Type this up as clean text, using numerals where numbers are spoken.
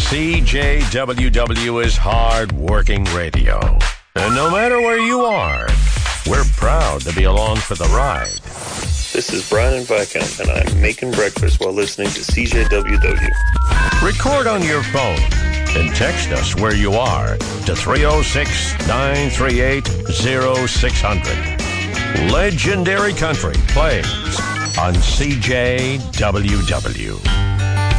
CJWW is hard-working radio. And no matter where you are, we're proud to be along for the ride. This is Brian Viscount, and I'm making breakfast while listening to CJWW. Record on your phone and text us where you are to 306-938-0600. Legendary Country plays on CJWW.